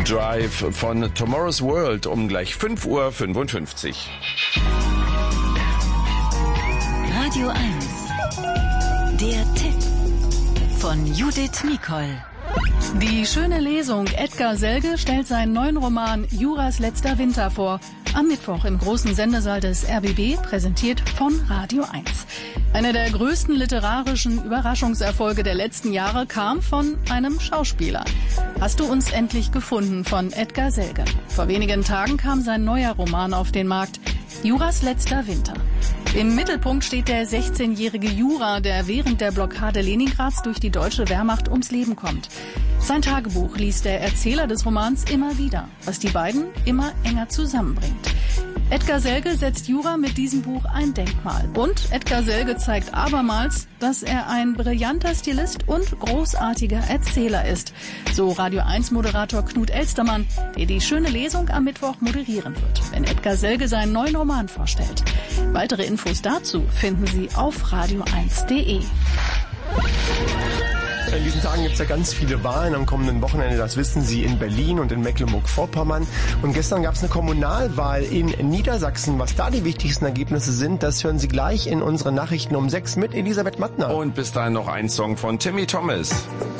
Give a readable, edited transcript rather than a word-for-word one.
Drive von Tomorrow's World um gleich 5:55 Uhr. Radio 1. Der Tipp von Judith Mikol. Die schöne Lesung. Edgar Selge stellt seinen neuen Roman Juras letzter Winter vor. Am Mittwoch im großen Sendesaal des RBB, präsentiert von Radio 1. Einer der größten literarischen Überraschungserfolge der letzten Jahre kam von einem Schauspieler. Hast du uns endlich gefunden von Edgar Selge. Vor wenigen Tagen kam sein neuer Roman auf den Markt, Juras letzter Winter. Im Mittelpunkt steht der 16-jährige Jura, der während der Blockade Leningrads durch die deutsche Wehrmacht ums Leben kommt. Sein Tagebuch liest der Erzähler des Romans immer wieder, was die beiden immer enger zusammenbringt. Edgar Selge setzt Jura mit diesem Buch ein Denkmal. Und Edgar Selge zeigt abermals, dass er ein brillanter Stilist und großartiger Erzähler ist. So Radio 1-Moderator Knut Elstermann, der die schöne Lesung am Mittwoch moderieren wird, wenn Edgar Selge seinen neuen Roman vorstellt. Weitere Infos dazu finden Sie auf radio1.de. In diesen Tagen gibt es ja ganz viele Wahlen am kommenden Wochenende, das wissen Sie, in Berlin und in Mecklenburg-Vorpommern. Und gestern gab es eine Kommunalwahl in Niedersachsen. Was da die wichtigsten Ergebnisse sind, das hören Sie gleich in unseren Nachrichten um 6 mit Elisabeth Mattner. Und bis dahin noch ein Song von Timmy Thomas.